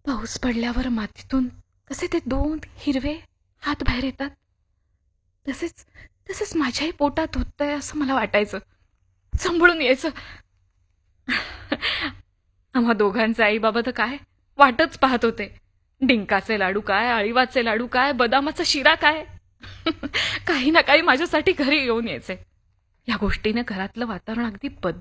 पाऊस पडल्यावर मातीतून कसे ते दोन हिरवे हात बाहेर येतात, तसेच तसेच माझ्याही पोटात होतंय असं मला वाटायचं. सांभाळून यायचं. आम्हा दोघांचे आई बाबा तर काय वाटच पाहत होते. डिंकाचे लाडू काय, अळीवाचे लाडू काय, बदामाचा शिरा काय. काही ना काही माझ्यासाठी घरी येऊन यायचे. या गोष्टीने घरातलं वातावरण अगदी